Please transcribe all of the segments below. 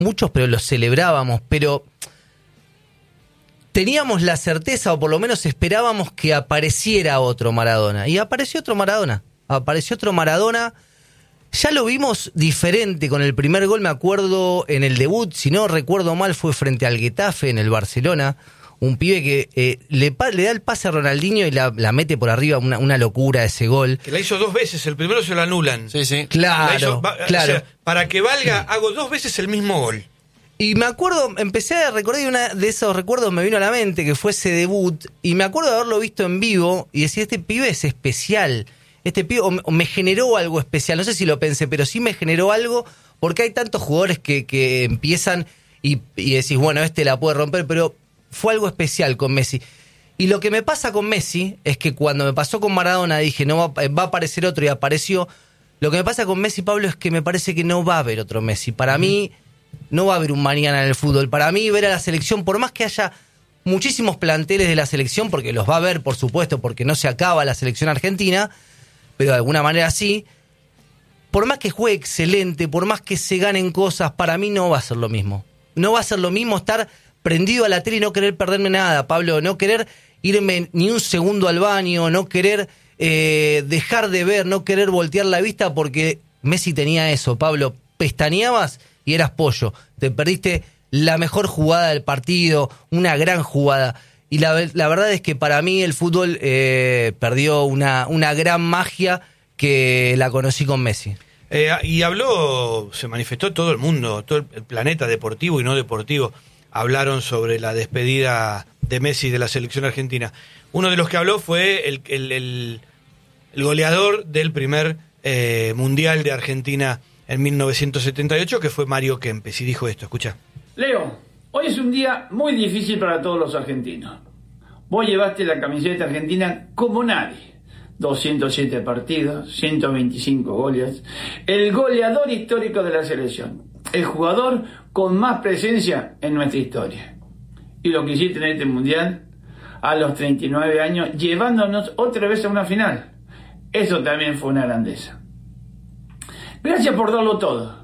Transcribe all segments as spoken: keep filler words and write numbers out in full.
muchos, pero lo celebrábamos, pero teníamos la certeza, o por lo menos esperábamos que apareciera otro Maradona. Y apareció otro Maradona, apareció otro Maradona. Ya lo vimos diferente con el primer gol, me acuerdo, en el debut, si no recuerdo mal, fue frente al Getafe en el Barcelona. Un pibe que eh, le, le da el pase a Ronaldinho y la, la mete por arriba, una, una locura ese gol. Que la hizo dos veces, el primero se lo anulan. Sí, sí. Claro, hizo, va, claro. O sea, para que valga, hago dos veces el mismo gol. Y me acuerdo, empecé a recordar, y una de esos recuerdos me vino a la mente, que fue ese debut, y me acuerdo de haberlo visto en vivo, y decir, este pibe es especial, este pibe, o me, o me generó algo especial, no sé si lo pensé, pero sí me generó algo, porque hay tantos jugadores que, que empiezan y, y decís, bueno, este la puede romper, pero fue algo especial con Messi. Y lo que me pasa con Messi es que cuando me pasó con Maradona dije, no va, va a aparecer otro, y apareció. Lo que me pasa con Messi, Pablo, es que me parece que no va a haber otro Messi. Para mm. mí no va a haber un mañana en el fútbol. Para mí ver a la selección, por más que haya muchísimos planteles de la selección, porque los va a haber, por supuesto, porque no se acaba la selección argentina, pero de alguna manera sí, por más que juegue excelente, por más que se ganen cosas, para mí no va a ser lo mismo. No va a ser lo mismo estar prendido a la tele y no querer perderme nada, Pablo, no querer irme ni un segundo al baño, no querer eh, dejar de ver, no querer voltear la vista, porque Messi tenía eso, Pablo, pestañeabas y eras pollo, te perdiste la mejor jugada del partido, una gran jugada, y la, la verdad es que para mí el fútbol eh, perdió una, una gran magia que la conocí con Messi. Eh, y habló, se manifestó todo el mundo, todo el planeta deportivo y no deportivo, hablaron sobre la despedida de Messi de la selección argentina. Uno de los que habló fue el, el, el, el goleador del primer eh, Mundial de Argentina en mil novecientos setenta y ocho, que fue Mario Kempes, y dijo esto, escucha. Leo, hoy es un día muy difícil para todos los argentinos. Vos llevaste la camiseta argentina como nadie. doscientos siete partidos, ciento veinticinco goles. El goleador histórico de la selección. El jugador con más presencia en nuestra historia. Y lo que hiciste en este mundial, a los treinta y nueve años, llevándonos otra vez a una final. Eso también fue una grandeza. Gracias por darlo todo.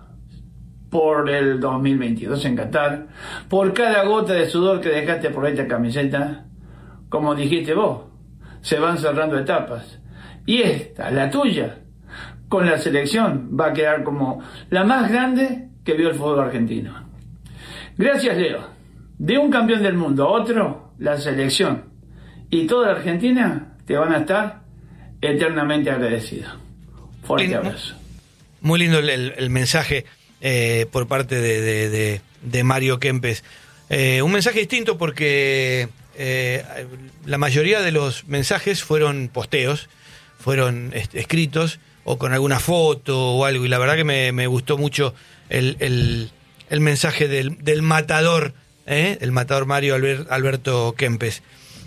Por el dos mil veintidós en Qatar. Por cada gota de sudor que dejaste por esta camiseta. Como dijiste vos, se van cerrando etapas. Y esta, la tuya, con la selección, va a quedar como la más grande que vio el fútbol argentino. Gracias, Leo. De un campeón del mundo a otro, la selección y toda la Argentina te van a estar eternamente agradecidos. Fuerte abrazo. Muy lindo el, el, el mensaje eh, por parte de, de, de, de Mario Kempes. Eh, un mensaje distinto porque eh, la mayoría de los mensajes fueron posteos, fueron est- escritos o con alguna foto o algo, y la verdad que me, me gustó mucho el, el, el mensaje del, del matador, ¿eh? el matador Mario Albert, Alberto Kempes.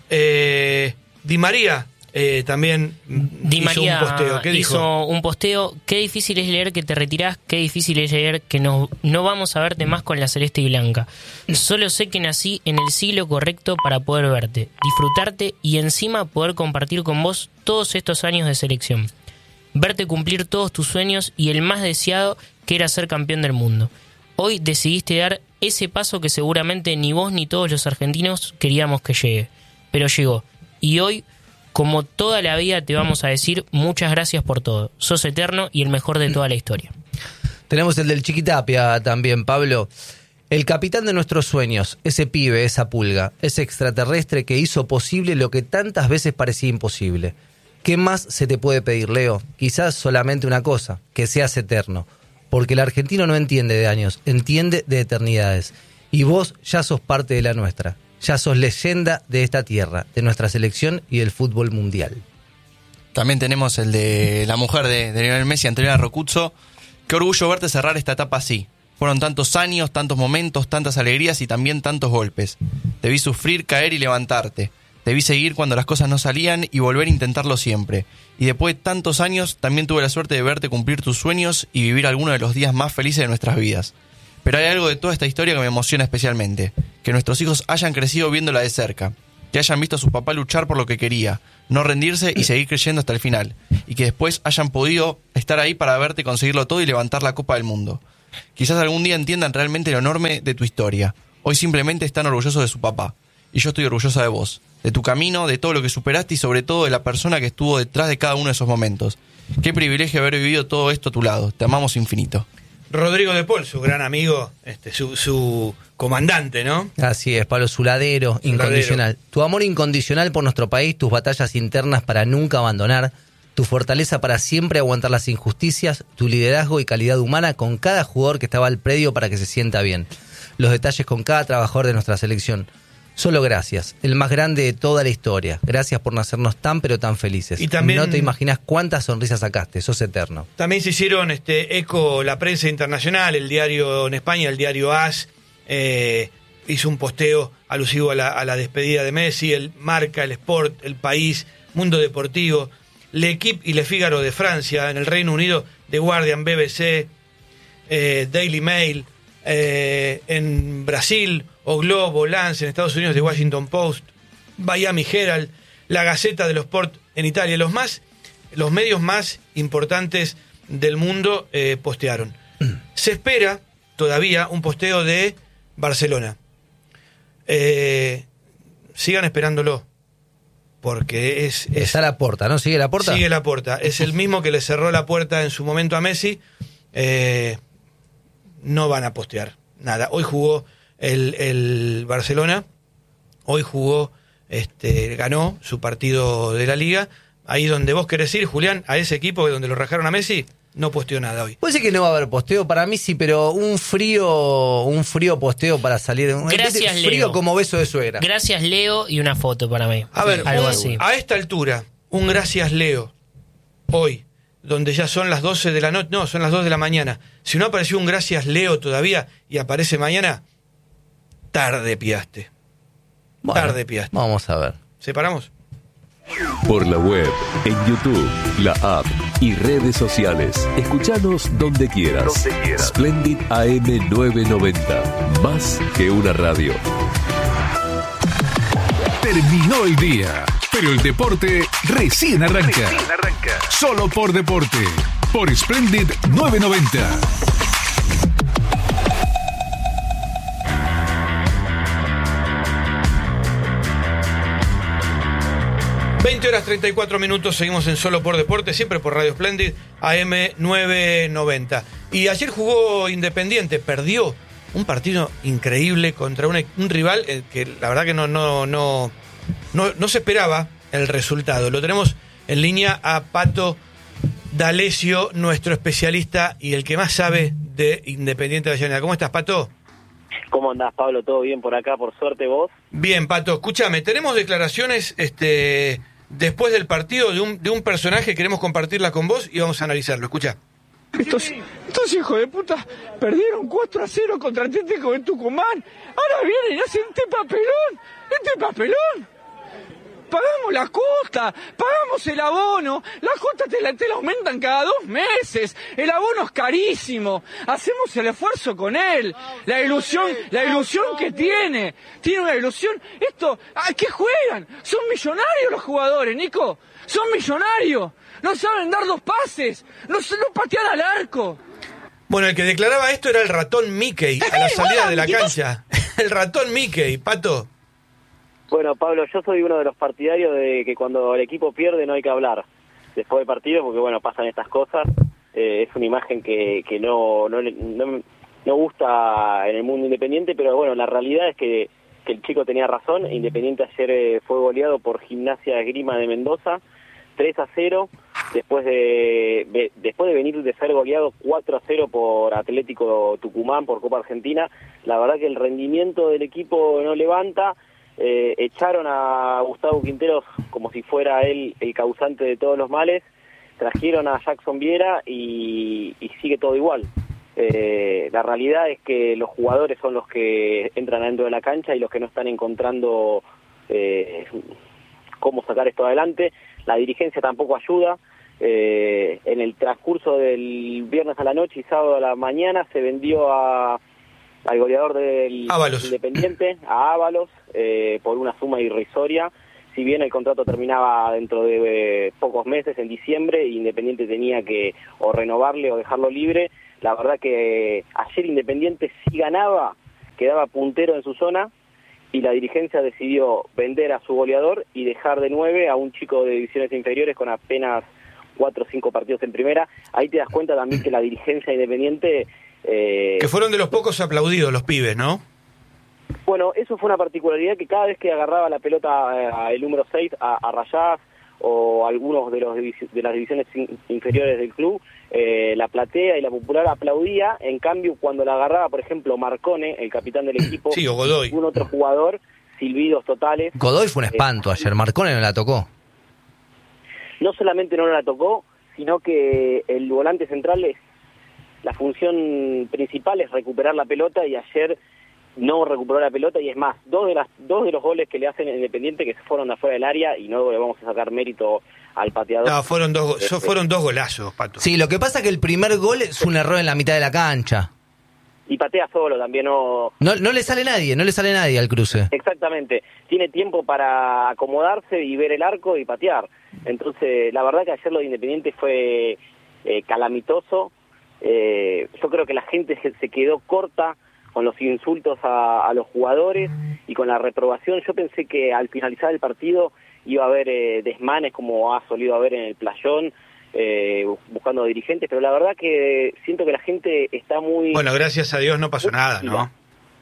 Eh, Di María eh, también Di hizo María un posteo. ¿Qué hizo dijo? un posteo. Qué difícil es leer que te retirás, qué difícil es leer que no, no vamos a verte más con la celeste y blanca. Solo sé que nací en el siglo correcto para poder verte, disfrutarte y encima poder compartir con vos todos estos años de selección. Verte cumplir todos tus sueños y el más deseado, que era ser campeón del mundo. Hoy decidiste dar ese paso que seguramente ni vos ni todos los argentinos queríamos que llegue. Pero llegó. Y hoy, como toda la vida, te vamos a decir muchas gracias por todo. Sos eterno y el mejor de toda la historia. Tenemos el del Chiquitapia también, Pablo. El capitán de nuestros sueños, ese pibe, esa pulga, ese extraterrestre que hizo posible lo que tantas veces parecía imposible. ¿Qué más se te puede pedir, Leo? Quizás solamente una cosa, que seas eterno. Porque el argentino no entiende de años, entiende de eternidades. Y vos ya sos parte de la nuestra. Ya sos leyenda de esta tierra, de nuestra selección y del fútbol mundial. También tenemos el de la mujer de, de Lionel Messi, Antonella Rocuzzo. Qué orgullo verte cerrar esta etapa así. Fueron tantos años, tantos momentos, tantas alegrías y también tantos golpes. Te vi sufrir, caer y levantarte. Te vi seguir cuando las cosas no salían y volver a intentarlo siempre. Y después de tantos años, también tuve la suerte de verte cumplir tus sueños y vivir algunos de los días más felices de nuestras vidas. Pero hay algo de toda esta historia que me emociona especialmente. Que nuestros hijos hayan crecido viéndola de cerca. Que hayan visto a su papá luchar por lo que quería, no rendirse y seguir creyendo hasta el final. Y que después hayan podido estar ahí para verte conseguirlo todo y levantar la Copa del Mundo. Quizás algún día entiendan realmente lo enorme de tu historia. Hoy simplemente están orgullosos de su papá. Y yo estoy orgullosa de vos, de tu camino, de todo lo que superaste y sobre todo de la persona que estuvo detrás de cada uno de esos momentos. Qué privilegio haber vivido todo esto a tu lado. Te amamos infinito. Rodrigo de Paul, su gran amigo, este, su, su comandante, ¿no? Así es, Pablo, su ladero, Su incondicional. ladero. Tu amor incondicional por nuestro país, tus batallas internas para nunca abandonar, tu fortaleza para siempre aguantar las injusticias, tu liderazgo y calidad humana con cada jugador que estaba al predio para que se sienta bien. Los detalles con cada trabajador de nuestra selección. Solo gracias, el más grande de toda la historia. Gracias por nacernos tan pero tan felices. Y también- no te imaginas cuántas sonrisas sacaste, sos eterno. También se hicieron este, eco la prensa internacional, el diario en España, el diario A S, eh, hizo un posteo alusivo a la, a la despedida de Messi, el Marca, el Sport, el País, Mundo Deportivo, L'Equipe y Le Figaro de Francia, en el Reino Unido, The Guardian, B B C, eh, Daily Mail, eh, en Brasil, O Globo, Lance, en Estados Unidos, The Washington Post, Miami Herald, la Gaceta de los Sport en Italia, los más, los medios más importantes del mundo eh, postearon. Se espera todavía un posteo de Barcelona. Eh, sigan esperándolo, porque es, es Está la puerta, ¿no? ¿Sigue la puerta? sigue la puerta. Es el mismo que le cerró la puerta en su momento a Messi. Eh, no van a postear nada. Hoy jugó el, el Barcelona, hoy jugó, este, ganó su partido de la Liga. Ahí donde vos querés ir, Julián, a ese equipo donde lo rajaron a Messi, no posteó nada hoy. Puede ser que no va a haber posteo, para mí sí, pero un frío, un frío posteo para salir. Un Gracias, frío Leo. como beso de suegra. Gracias, Leo, y una foto para mí. A ver, Algo un- así. a esta altura, un gracias Leo, hoy, donde ya son las doce de la noche, no, son las dos de la mañana. Si no apareció un gracias Leo todavía y aparece mañana, tarde piaste. Bueno, tarde piaste. Vamos a ver. ¿Separamos? Por la web, en YouTube, la app y redes sociales. Escuchanos donde quieras. Donde quieras. Splendid A M novecientos noventa. Más que una radio. Terminó el día, pero el deporte recién arranca. Recién arranca. Solo por deporte, por Splendid novecientos noventa. veinte horas treinta y cuatro minutos, seguimos en Solo por Deporte, siempre por Radio Splendid, A M novecientos noventa. Y ayer jugó Independiente, perdió un partido increíble contra un, un rival eh, que la verdad que no, no, no, no, no se esperaba el resultado. Lo tenemos en línea a Pato D'Alessio, nuestro especialista y el que más sabe de Independiente de Avellaneda. ¿Cómo estás, Pato? ¿Cómo andás, Pablo? ¿Todo bien por acá? Por suerte, ¿vos? Bien, Pato, escúchame, tenemos declaraciones este, después del partido de un, de un personaje que queremos compartirla con vos y vamos a analizarlo. Escucha. Estos, estos hijos de puta perdieron cuatro a cero contra Atlético de Tucumán. Ahora vienen y hacen este papelón. Este papelón. Pagamos la cuota, pagamos el abono. La cuota te la, te la aumentan cada dos meses. El abono es carísimo. Hacemos el esfuerzo con él. La ilusión, la ilusión que tiene. Tiene una ilusión. Esto, ¿a qué juegan? Son millonarios los jugadores, Nico. Son millonarios. No saben dar dos pases. No, no patean al arco. Bueno, el que declaraba esto era el ratón Mickey a la salida de la cancha. El ratón Mickey, Pato. Bueno, Pablo, yo soy uno de los partidarios de que cuando el equipo pierde no hay que hablar después del partido, porque bueno, pasan estas cosas. Eh, es una imagen que, que no, no, no, no gusta en el mundo independiente, pero bueno, la realidad es que, que el chico tenía razón. Independiente ayer eh, fue goleado por Gimnasia de Esgrima de Mendoza, tres a cero, después de, de después de venir de ser goleado cuatro a cero por Atlético Tucumán por Copa Argentina. La verdad que el rendimiento del equipo no levanta. Eh, echaron a Gustavo Quinteros como si fuera él el causante de todos los males, trajeron a Jackson Viera y, y sigue todo igual. Eh, la realidad es que los jugadores son los que entran adentro de la cancha y los que no están encontrando eh, cómo sacar esto adelante. La dirigencia tampoco ayuda. Eh, en el transcurso del viernes a la noche y sábado a la mañana se vendió a al goleador del Ábalos. Independiente, a Ábalos, eh, por una suma irrisoria. Si bien el contrato terminaba dentro de eh, pocos meses, en diciembre, Independiente tenía que o renovarle o dejarlo libre, La verdad que ayer Independiente sí ganaba, quedaba puntero en su zona, y la dirigencia decidió vender a su goleador y dejar de nueve a un chico de divisiones inferiores con apenas cuatro o cinco partidos en primera. Ahí te das cuenta también que la dirigencia Independiente... Eh, que fueron de los pocos aplaudidos los pibes, ¿no? Bueno, eso fue una particularidad, que cada vez que agarraba la pelota eh, el número seis a, a Rayás o algunos de los de las divisiones in, inferiores del club, eh, la platea y la popular aplaudía. En cambio, cuando la agarraba, por ejemplo, Marcone, el capitán del equipo, sí, o Godoy, un otro jugador, silbidos totales. Godoy fue un espanto eh, ayer, Marcone no la tocó. No solamente no la tocó, sino que el volante central, es la función principal es recuperar la pelota, y ayer no recuperó la pelota, y es más, dos de las dos de los goles que le hacen a Independiente que se fueron de afuera del área, y no le vamos a sacar mérito al pateador. No, fueron dos, este, fueron dos golazos, Pato. Sí, lo que pasa es que el primer gol es un error en la mitad de la cancha. Y patea solo, también no... No, no le sale nadie, no le sale nadie al cruce. Exactamente, tiene tiempo para acomodarse y ver el arco y patear. Entonces, la verdad que ayer lo de Independiente fue eh, calamitoso. Eh, yo creo que la gente se, se quedó corta con los insultos a, a los jugadores y con la reprobación. Yo pensé que al finalizar el partido iba a haber eh, desmanes como ha solido haber en el Playón, eh, buscando dirigentes, pero la verdad que siento que la gente está muy... Bueno, gracias a Dios no pasó nada, ¿no?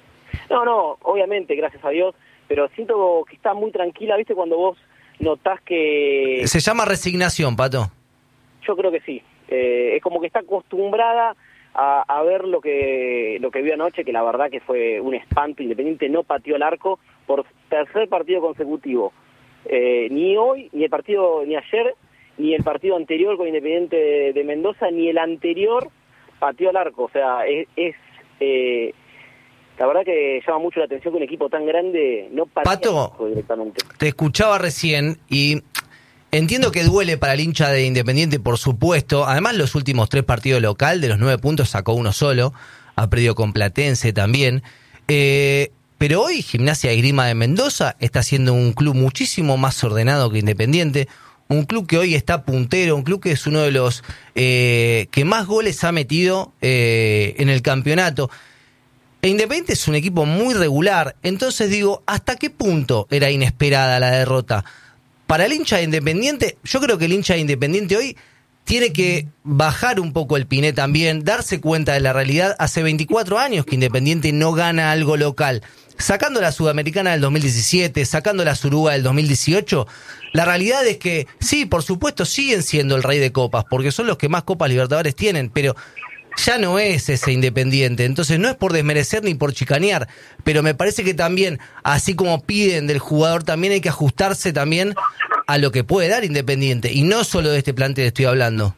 No, no, obviamente, gracias a Dios, pero siento que está muy tranquila, ¿viste? Cuando vos notás que... Se llama resignación, Pato. Yo creo que sí. Eh, es como que está acostumbrada a, a ver lo que lo que vio anoche, que la verdad que fue un espanto. Independiente no pateó el arco por tercer partido consecutivo. Eh, ni hoy, ni el partido, ni ayer, ni el partido anterior con Independiente de, de Mendoza, ni el anterior pateó el arco. O sea, es... es eh, la verdad que llama mucho la atención que un equipo tan grande no patea Pato, directamente. Te escuchaba recién y entiendo que duele para el hincha de Independiente, por supuesto. Además, los últimos tres partidos local, de los nueve puntos sacó uno solo. Ha perdido con Platense también. Eh, pero hoy Gimnasia y Esgrima de Mendoza está siendo un club muchísimo más ordenado que Independiente. Un club que hoy está puntero, un club que es uno de los eh, que más goles ha metido eh, en el campeonato. E Independiente es un equipo muy regular, entonces digo, ¿hasta qué punto era inesperada la derrota? Para el hincha de Independiente, yo creo que el hincha de Independiente hoy tiene que bajar un poco el piné también, darse cuenta de la realidad. Hace veinticuatro años que Independiente no gana algo local. Sacando la Sudamericana del dos mil diecisiete, sacando la Suruga del dos mil dieciocho, la realidad es que, sí, por supuesto, siguen siendo el rey de copas, porque son los que más Copas Libertadores tienen, pero ya no es ese Independiente. Entonces no es por desmerecer ni por chicanear, pero me parece que también, así como piden del jugador, también hay que ajustarse también a lo que puede dar Independiente, y no solo de este plantel estoy hablando.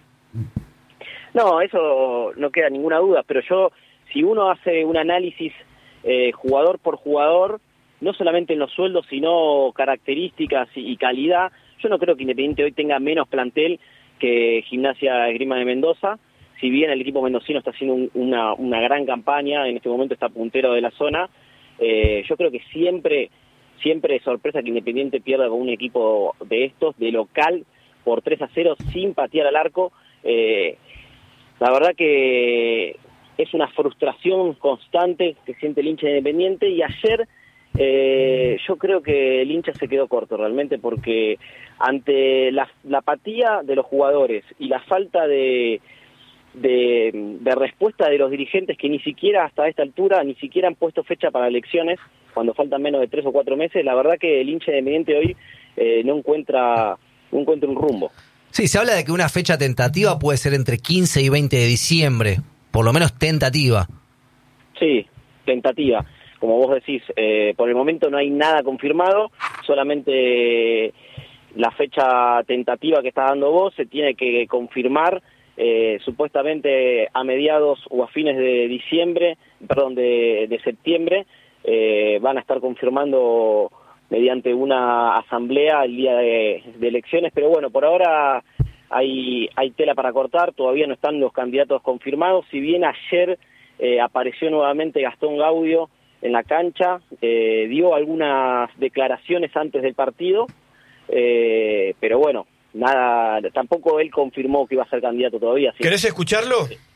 No, eso no queda ninguna duda, pero yo, si uno hace un análisis eh, jugador por jugador, no solamente en los sueldos, sino características y, y calidad, yo no creo que Independiente hoy tenga menos plantel que Gimnasia Esgrima de Mendoza. Si bien el equipo mendocino está haciendo un, una, una gran campaña, en este momento está puntero de la zona, eh, yo creo que siempre, siempre es sorpresa que Independiente pierda con un equipo de estos, de local, por tres a cero, sin patear al arco. Eh, la verdad que es una frustración constante que siente el hincha de Independiente, y ayer eh, yo creo que el hincha se quedó corto realmente, porque ante la, la apatía de los jugadores y la falta de... De, de respuesta de los dirigentes, que ni siquiera hasta esta altura ni siquiera han puesto fecha para elecciones cuando faltan menos de tres o cuatro meses, la verdad que el hincha de Independiente hoy eh, no encuentra no encuentra un rumbo. Sí, se habla de que una fecha tentativa puede ser entre quince y veinte de diciembre, por lo menos tentativa. Sí, tentativa. Como vos decís, eh, por el momento no hay nada confirmado, solamente la fecha tentativa que está dando vos se tiene que confirmar. Eh, supuestamente a mediados o a fines de diciembre, perdón, de, de septiembre, eh, van a estar confirmando mediante una asamblea el día de, de elecciones, pero bueno, por ahora hay, hay tela para cortar, todavía no están los candidatos confirmados, si bien ayer eh, apareció nuevamente Gastón Gaudio en la cancha, eh, dio algunas declaraciones antes del partido, eh, pero bueno, nada, tampoco él confirmó que iba a ser candidato todavía. ¿Sí? ¿Querés escucharlo?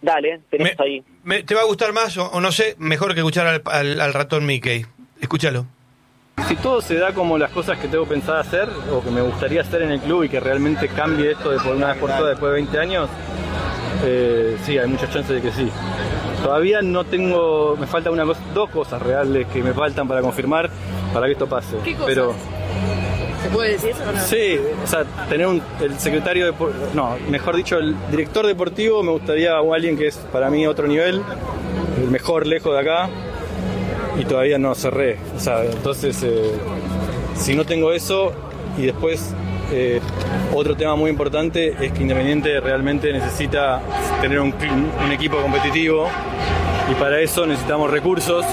Dale, tenés Me- ahí. me- ¿Te va a gustar más o, o no sé, mejor que escuchar al, al- al ratón Mickey? Escúchalo. Si todo se da como las cosas que tengo pensado hacer o que me gustaría hacer en el club y que realmente cambie esto de por una vez por todas después de veinte años, eh, sí, hay muchas chances de que sí. Todavía no tengo, me faltan una cosa, dos cosas reales que me faltan para confirmar para que esto pase. ¿Qué cosas? Pero ¿Se puede decir eso o no? sí, o sea, tener un, el secretario, de, no, mejor dicho, el director deportivo me gustaría alguien que es para mí otro nivel, el mejor lejos de acá. Y todavía no cerré, o sea, entonces eh, si no tengo eso y después eh, otro tema muy importante es que Independiente realmente necesita tener un, un equipo competitivo y para eso necesitamos recursos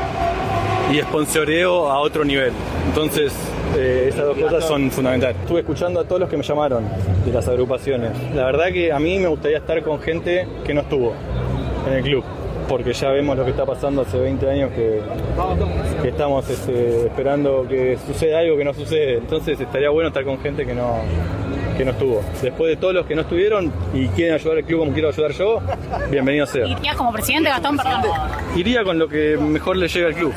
y sponsoreo a otro nivel, entonces eh, esas dos cosas son fundamentales. Estuve escuchando a todos los que me llamaron de las agrupaciones, la verdad que a mí me gustaría estar con gente que no estuvo en el club, porque ya vemos lo que está pasando hace veinte años que, que estamos este, esperando que suceda algo que no sucede. Entonces estaría bueno estar con gente que no, que no estuvo. Después de todos los que no estuvieron y quieren ayudar al club como quiero ayudar yo, bienvenido sea. ¿Irías como presidente, Gastón? Perdón. Iría con lo que mejor le llega al club.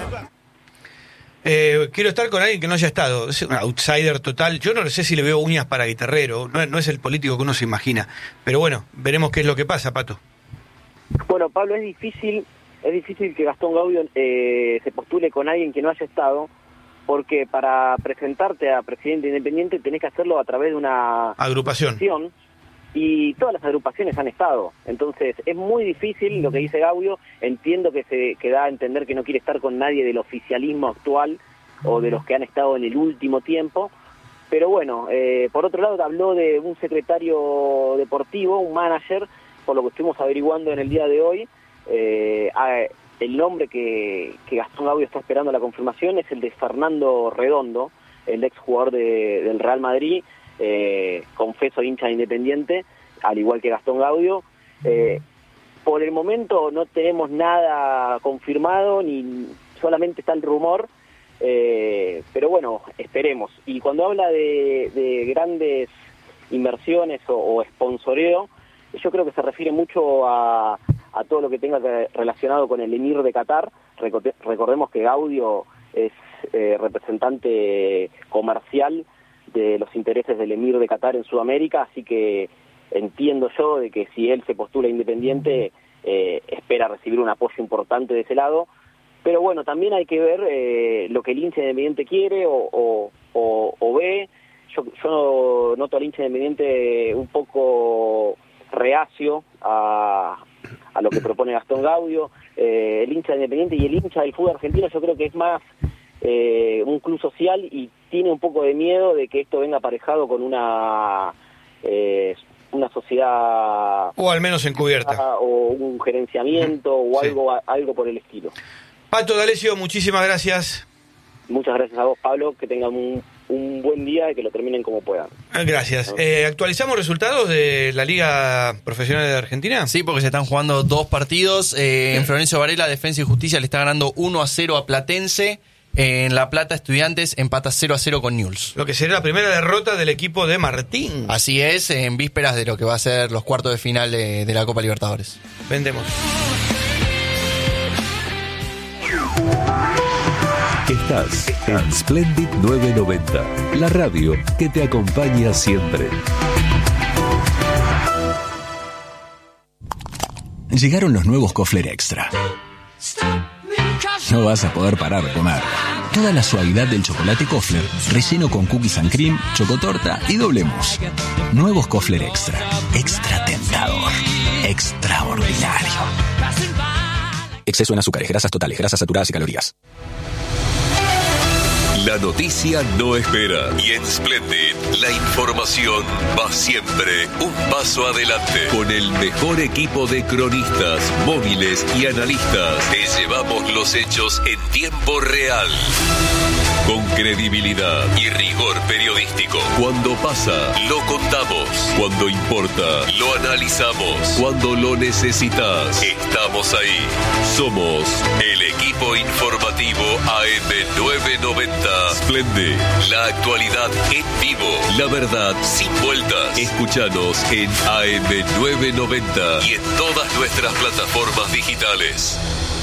Eh, quiero estar con alguien que no haya estado. Es un outsider total. Yo no sé si le veo uñas para guitarrero. No, no es el político que uno se imagina. Pero bueno, veremos qué es lo que pasa, Pato. Bueno, Pablo, es difícil, es difícil que Gastón Gaudio eh, se postule con alguien que no haya estado, porque para presentarte a presidente independiente tenés que hacerlo a través de una Agrupación. y todas las agrupaciones han estado. Entonces es muy difícil lo que dice Gaudio. Entiendo que se que da a entender que no quiere estar con nadie del oficialismo actual o de los que han estado en el último tiempo. Pero bueno, eh, por otro lado habló de un secretario deportivo, un manager, por lo que estuvimos averiguando en el día de hoy. Eh, el nombre que, que Gastón Gaudio está esperando la confirmación es el de Fernando Redondo, el ex jugador de, del Real Madrid, eh, confeso hincha Independiente, al igual que Gastón Gaudio. Eh, por el momento no tenemos nada confirmado, ni solamente está el rumor, eh, pero bueno, esperemos. Y cuando habla de, de grandes inversiones o, o sponsoreo, yo creo que se refiere mucho a, a todo lo que tenga que, relacionado con el emir de Qatar. Recordemos que Gaudio es eh, representante comercial de los intereses del emir de Qatar en Sudamérica, así que entiendo yo de que si él se postula independiente, eh, espera recibir un apoyo importante de ese lado. Pero bueno, también hay que ver eh, lo que el hincha independiente quiere o, o, o, o ve. Yo, yo noto al hincha independiente un poco reacio a, a lo que propone Gastón Gaudio. Eh, el hincha independiente y el hincha del fútbol argentino yo creo que es más eh, un club social y tiene un poco de miedo de que esto venga aparejado con una eh, una sociedad o al menos encubierta o un gerenciamiento o sí. algo algo por el estilo. Pato D'Alessio, muchísimas gracias. Muchas gracias a vos, Pablo, que tengan un un buen día y que lo terminen como puedan. Gracias. Eh, ¿Actualizamos resultados de la Liga Profesional de Argentina? Sí, porque se están jugando dos partidos. Eh, en Florencio Varela, Defensa y Justicia le está ganando uno a cero a Platense. En La Plata, Estudiantes empata cero a cero con Newell's. Lo que será la primera derrota del equipo de Martín. Así es, en vísperas de lo que va a ser los cuartos de final de, de la Copa Libertadores. Vendemos. Estás en Splendid novecientos noventa, la radio que te acompaña siempre. Llegaron los nuevos Kofler Extra. No vas a poder parar de comer. Toda la suavidad del chocolate Kofler, relleno con cookies and cream, chocotorta y doble mousse. Nuevos Kofler Extra. Extra tentador. Extraordinario. Exceso en azúcares, grasas totales, grasas saturadas y calorías. La noticia no espera y en Splendid la información va siempre un paso adelante. Con el mejor equipo de cronistas, móviles y analistas, te llevamos los hechos en tiempo real. Con credibilidad y rigor periodístico. Cuando pasa, lo contamos. Cuando importa, lo analizamos. Cuando lo necesitas, estamos ahí. Somos el El equipo informativo A M novecientos noventa. Splendid. La actualidad en vivo. La verdad sin vueltas. Escúchanos en A M novecientos noventa y en todas nuestras plataformas digitales.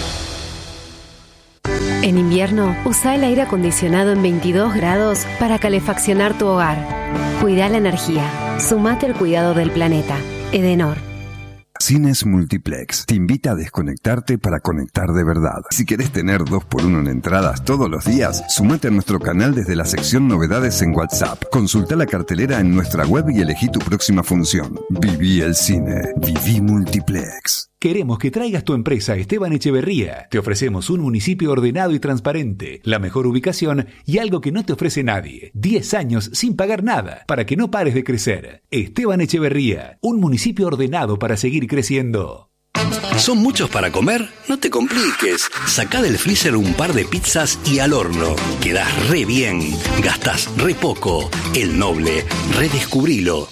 En invierno, usa el aire acondicionado en veintidós grados para calefaccionar tu hogar. Cuida la energía. Sumate al cuidado del planeta. Edenor. Cines Multiplex te invita a desconectarte para conectar de verdad. Si querés tener dos por uno en entradas todos los días, sumate a nuestro canal desde la sección Novedades en WhatsApp. Consulta la cartelera en nuestra web y elegí tu próxima función. Viví el cine. Viví Multiplex. Queremos que traigas tu empresa a Esteban Echeverría. Te ofrecemos un municipio ordenado y transparente, la mejor ubicación y algo que no te ofrece nadie. diez años sin pagar nada, para que no pares de crecer. Esteban Echeverría, un municipio ordenado para seguir creciendo. ¿Son muchos para comer? No te compliques. Sacá del freezer un par de pizzas y al horno. Quedás re bien. Gastás re poco. El Noble. Redescubrilo.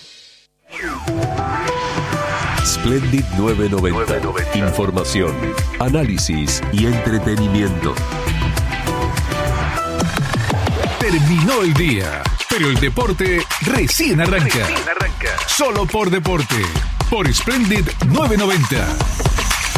Splendid novecientos noventa. Información, análisis y entretenimiento. Terminó el día, pero el deporte recién arranca. Recién arranca. Solo por deporte. Por Splendid novecientos noventa.